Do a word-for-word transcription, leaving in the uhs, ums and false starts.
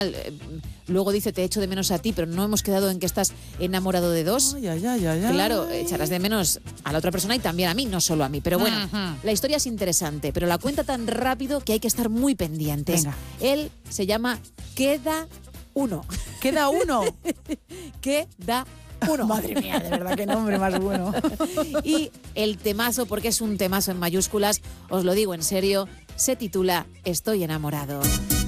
luego dice te echo de menos a ti, pero no hemos quedado en que estás enamorado de dos. Ay, ay, ay, ay, claro, echarás de menos a la otra persona y también a mí, no solo a mí. Pero bueno, uh-huh. la historia es interesante, pero la cuenta tan rápido que hay que estar muy pendientes. Venga. Él se llama Queda Uno. ¿Queda uno? Queda Uno. Madre mía, de verdad, qué nombre más bueno. Y el temazo, porque es un temazo en mayúsculas, os lo digo en serio, se titula Estoy enamorado.